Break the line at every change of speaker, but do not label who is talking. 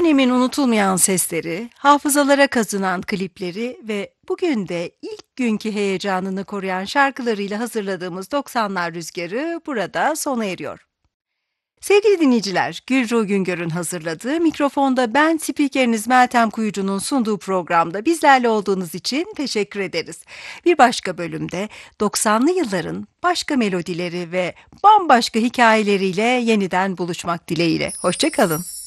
dönemin unutulmayan sesleri, hafızalara kazınan klipleri ve bugün de ilk günkü heyecanını koruyan şarkılarıyla hazırladığımız 90'lar rüzgarı burada sona eriyor. Sevgili dinleyiciler, Gülru Güngör'ün hazırladığı, mikrofonda ben spikeriniz Meltem Kuyucu'nun sunduğu programda bizlerle olduğunuz için teşekkür ederiz. Bir başka bölümde 90'lı yılların başka melodileri ve bambaşka hikayeleriyle yeniden buluşmak dileğiyle. Hoşça kalın.